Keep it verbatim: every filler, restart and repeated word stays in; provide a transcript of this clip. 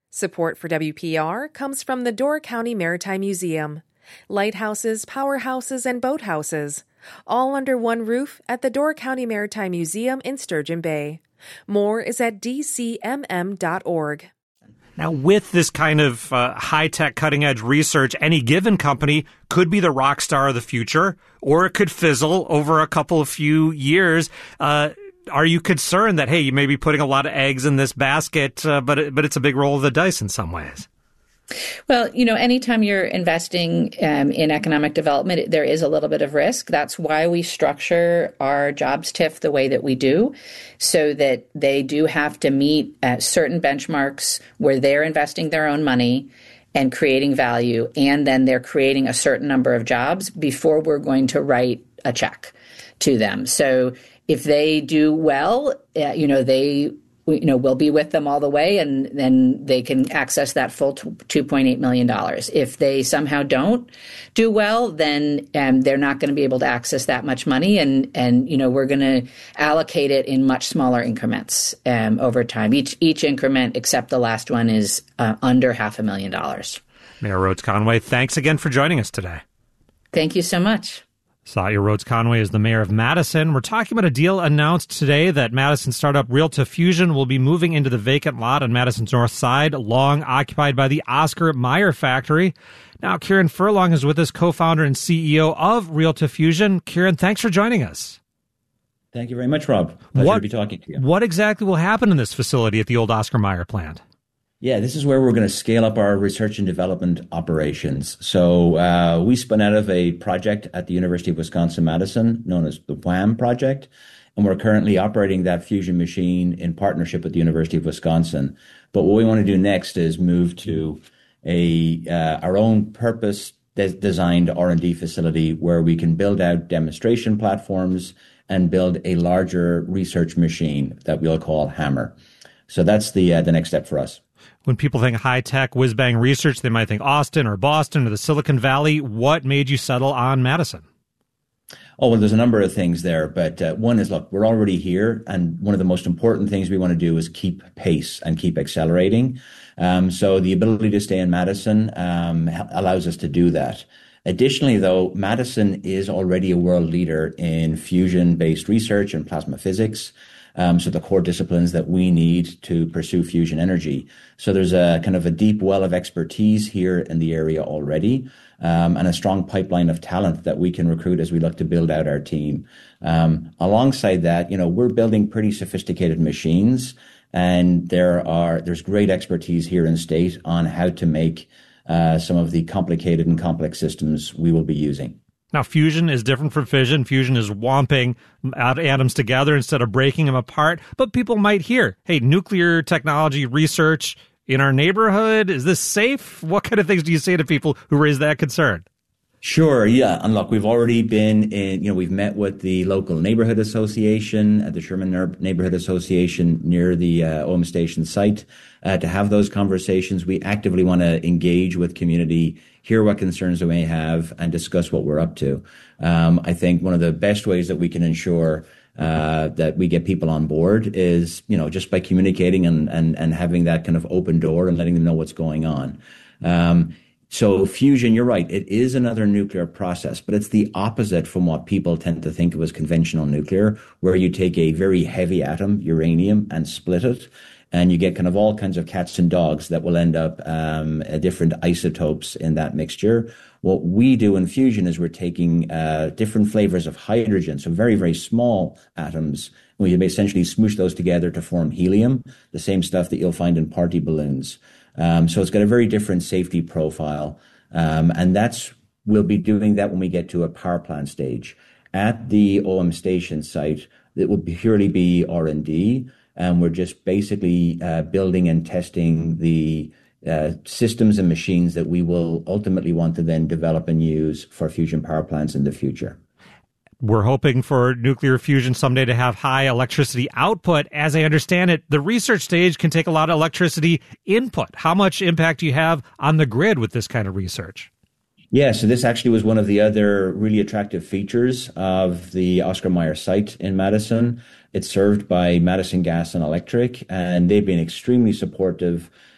Support for W P R comes from the Door County Maritime Museum. Lighthouses, powerhouses, and boathouses, all under one roof at the Door County Maritime Museum in Sturgeon Bay. More is at d c m m dot org. Now, with this kind of uh, high-tech, cutting-edge research, any given company could be the rock star of the future, or it could fizzle over a couple of few years. Uh, are you concerned that, hey, you may be putting a lot of eggs in this basket, uh, but it, but it's a big roll of the dice in some ways? Well, you know, anytime you're investing um, in economic development, there is a little bit of risk. That's why we structure our jobs T I F the way that we do, so that they do have to meet uh, certain benchmarks where they're investing their own money and creating value, and then they're creating a certain number of jobs before we're going to write a check to them. So if they do well, uh, you know, they you know, we'll be with them all the way, and then they can access that full two point eight million dollars. If they somehow don't do well, then um, they're not going to be able to access that much money, and, and you know, we're going to allocate it in much smaller increments um, over time. Each each increment, except the last one, is uh, under half a million dollars. Mayor Rhodes Conway, thanks again for joining us today. Thank you so much. Satya Rhodes Conway is the mayor of Madison. We're talking about a deal announced today that Madison startup Realta Fusion will be moving into the vacant lot on Madison's north side, long occupied by the Oscar Mayer factory. Now, Kieran Furlong is with us, co-founder and C E O of Realta Fusion. Kieran, thanks for joining us. Thank you very much, Rob. Pleasure what, to be talking to you. What exactly will happen in this facility at the old Oscar Mayer plant? Yeah, this is where we're going to scale up our research and development operations. So uh, we spun out of a project at the University of Wisconsin-Madison known as the WHAM project, and we're currently operating that fusion machine in partnership with the University of Wisconsin. But what we want to do next is move to a uh, our own purpose de- designed R and D facility where we can build out demonstration platforms and build a larger research machine that we'll call HAMMER. So that's the uh, the next step for us. When people think high-tech, whiz-bang research, they might think Austin or Boston or the Silicon Valley. What made you settle on Madison? Oh, well, there's a number of things there. But uh, one is, look, we're already here. And one of the most important things we want to do is keep pace and keep accelerating. Um, so the ability to stay in Madison um, allows us to do that. Additionally, though, Madison is already a world leader in fusion-based research and plasma physics. Um, so the core disciplines that we need to pursue fusion energy. So there's a kind of a deep well of expertise here in the area already, um, and a strong pipeline of talent that we can recruit as we look to build out our team. Um, alongside that, you know, we're building pretty sophisticated machines, and there are there's great expertise here in state on how to make uh, some of the complicated and complex systems we will be using. Now, fusion is different from fission. Fusion is womping atoms together instead of breaking them apart. But people might hear, hey, nuclear technology research in our neighborhood, is this safe? What kind of things do you say to people who raise that concern? Sure, yeah. And look, we've already been in, you know, we've met with the local neighborhood association at the Sherman Neighborhood Association near the uh, O M Station site uh, to have those conversations. We actively want to engage with community, hear what concerns they may have, and discuss what we're up to. Um, I think one of the best ways that we can ensure uh, that we get people on board is, you know, just by communicating and, and, and having that kind of open door and letting them know what's going on. Um, So fusion, you're right, it is another nuclear process, but it's the opposite from what people tend to think of as conventional nuclear, where you take a very heavy atom, uranium, and split it, and you get kind of all kinds of cats and dogs that will end up um, different isotopes in that mixture. What we do in fusion is we're taking uh, different flavors of hydrogen, so very, very small atoms, and we essentially smoosh those together to form helium, the same stuff that you'll find in party balloons. Um, so it's got a very different safety profile. Um, and that's, we'll be doing that when we get to a power plant stage. At the O M Station site, it will purely be R and D. And we're just basically uh, building and testing the uh, systems and machines that we will ultimately want to then develop and use for fusion power plants in the future. We're hoping for nuclear fusion someday to have high electricity output. As I understand it, the research stage can take a lot of electricity input. How much impact do you have on the grid with this kind of research? Yeah, so this actually was one of the other really attractive features of the Oscar Mayer site in Madison. It's served by Madison Gas and Electric, and they've been extremely supportive